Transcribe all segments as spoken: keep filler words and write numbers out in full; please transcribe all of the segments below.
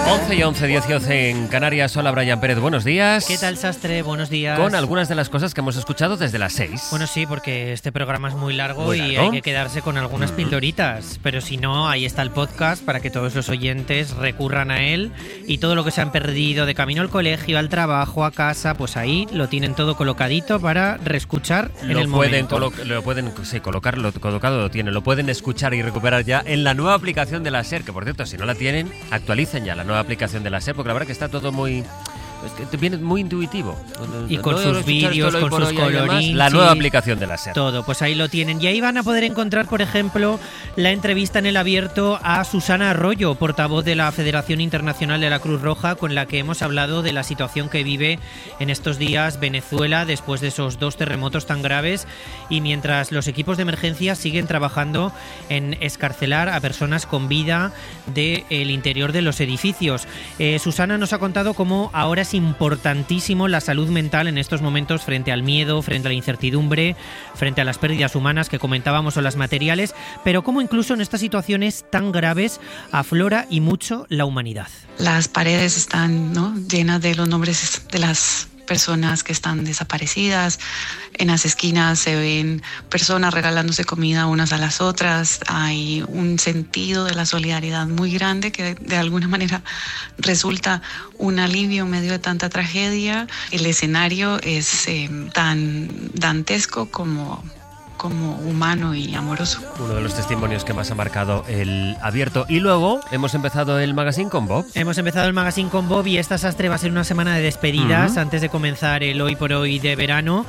once y once, diez y once en Canarias. Hola, Brian Pérez, buenos días. ¿Qué tal, Sastre? Buenos días. Con algunas de las cosas que hemos escuchado desde las seis. Bueno, sí, porque este programa es muy largo, muy y largo. hay que quedarse con algunas pildoritas. Pero si no, ahí está el podcast para que todos los oyentes recurran a él. Y todo lo que se han perdido de camino al colegio, al trabajo, a casa, pues ahí lo tienen todo colocadito para reescuchar en Lo el pueden, momento. colo- lo pueden sí, colocar, lo colocado lo tienen. Lo pueden escuchar y recuperar ya en la nueva aplicación de la SER. Que por cierto, si no la tienen, actualicen ya la nueva aplicación de la SER, porque la verdad que está todo muy... Es que te viene muy intuitivo. Y con No, sus escuchar vídeos, esto, lo con por sus hoy y demás. colorinchis. La nueva aplicación de la SER. Todo, pues ahí lo tienen. Y ahí van a poder encontrar, por ejemplo, la entrevista en El Abierto a Susana Arroyo, portavoz de la Federación Internacional de la Cruz Roja, con la que hemos hablado de la situación que vive en estos días Venezuela después de esos dos terremotos tan graves, y mientras los equipos de emergencia siguen trabajando en excarcelar a personas con vida del interior de los edificios. Eh, Susana nos ha contado cómo ahora es importante la salud mental en estos momentos frente al miedo, frente a la incertidumbre, frente a las pérdidas humanas que comentábamos o las materiales, pero cómo incluso en estas situaciones tan graves aflora y mucho la humanidad. Las paredes están, ¿no?, llenas de los nombres de las personas que están desaparecidas. En las esquinas se ven personas regalándose comida unas a las otras. Hay un sentido de la solidaridad muy grande que de alguna manera resulta un alivio en medio de tanta tragedia. El escenario es eh, tan dantesco como... como humano y amoroso. Uno de los testimonios que más ha marcado El Abierto. Y luego hemos empezado el magazine con Bob. Hemos empezado el magazine con Bob, y esta, Sastre, va a ser una semana de despedidas uh-huh. antes de comenzar el Hoy por Hoy de verano.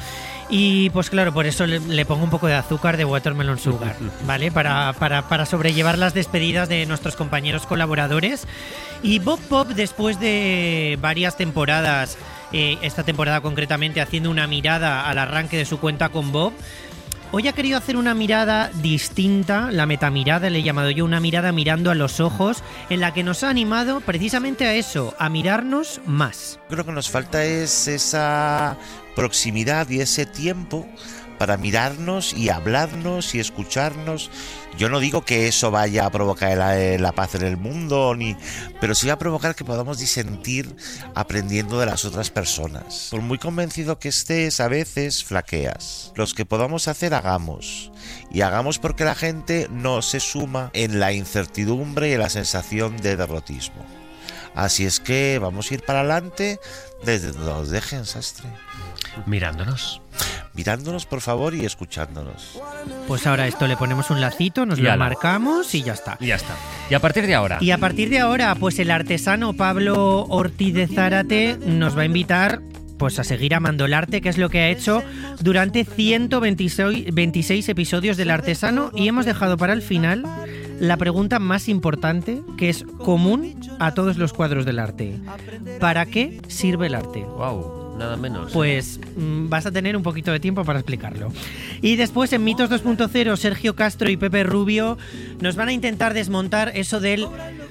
Y pues claro, por eso le, le pongo un poco de azúcar de Watermelon Sugar, ¿vale? Para, para, para sobrellevar las despedidas de nuestros compañeros colaboradores. Y Bob Pop, después de varias temporadas, eh, esta temporada concretamente, haciendo una mirada al arranque de su cuenta con Bob, hoy ha querido hacer una mirada distinta, la metamirada, le he llamado yo, una mirada mirando a los ojos, en la que nos ha animado precisamente a eso, a mirarnos más. Creo que nos falta es esa proximidad y ese tiempo para mirarnos y hablarnos y escucharnos. Yo no digo que eso vaya a provocar la, la paz en el mundo, ni, pero sí va a provocar que podamos disentir aprendiendo de las otras personas. Por muy convencido que estés, a veces flaqueas. Los que podamos hacer, hagamos. Y hagamos porque la gente no se suma en la incertidumbre y en la sensación de derrotismo. Así es que vamos a ir para adelante desde donde nos dejen, Sastre. Mirándonos. Mirándonos, por favor, y escuchándonos. Pues ahora esto le ponemos un lacito, nos lo marcamos y ya está. Y ya está. Y a partir de ahora. Y a partir de ahora, pues el artesano Pablo Ortiz de Zárate nos va a invitar pues a seguir amando el arte, que es lo que ha hecho durante ciento veintiséis episodios del Artesano, y hemos dejado para el final la pregunta más importante, que es común a todos los cuadros del arte. ¿Para qué sirve el arte? Wow, nada menos. Pues mmm, vas a tener un poquito de tiempo para explicarlo. Y después en Mitos dos punto cero, Sergio Castro y Pepe Rubio nos van a intentar desmontar eso del...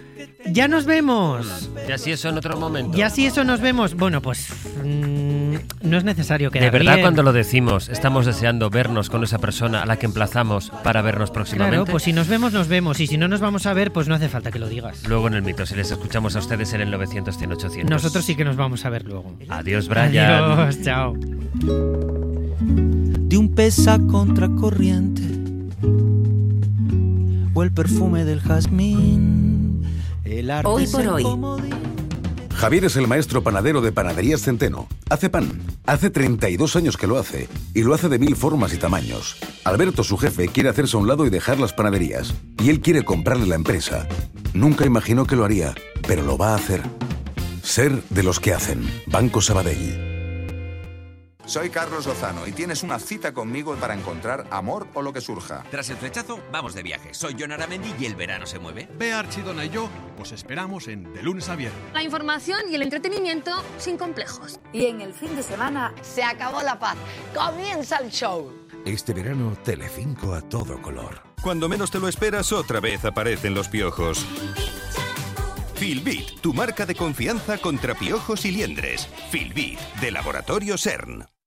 ¡Ya nos vemos! Y así eso en otro momento. Y así eso nos vemos. Bueno, pues mmm, no es necesario quedar De verdad, bien. Cuando lo decimos, estamos deseando vernos con esa persona a la que emplazamos para vernos próximamente. Claro, pues si nos vemos, nos vemos. Y si no nos vamos a ver, pues no hace falta que lo digas. Luego en el Mito, si les escuchamos a ustedes en el novecientos, cien, ochocientos. Nosotros sí que nos vamos a ver luego. Adiós, Brian. Adiós, chao. De un pez a contracorriente, o el perfume del jazmín. El arte Hoy por hoy. Javier es el maestro panadero de Panaderías Centeno. Hace pan. Hace treinta y dos años que lo hace. Y lo hace de mil formas y tamaños. Alberto, su jefe, quiere hacerse a un lado y dejar las panaderías. Y él quiere comprarle la empresa. Nunca imaginó que lo haría, pero lo va a hacer. Ser de los que hacen. Banco Sabadell. Soy Carlos Lozano y tienes una cita conmigo para encontrar amor o lo que surja. Tras el flechazo, vamos de viaje. Soy Jon Aramendi y el verano se mueve. Bea Archidona y yo os esperamos en De Lunes a Viernes. La información y el entretenimiento sin complejos. Y en el fin de semana se acabó la paz. Comienza el show. Este verano, Telecinco a todo color. Cuando menos te lo esperas, otra vez aparecen los piojos. Filbit, tu marca de confianza contra piojos y liendres. Filbit, de Laboratorio CERN.